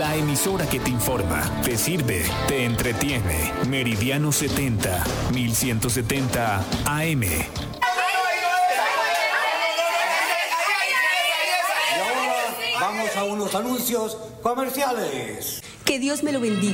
La emisora que te informa, te sirve, te entretiene. Meridiano 70, 1170 AM. Y ahora vamos a unos anuncios comerciales. Que Dios me lo bendiga.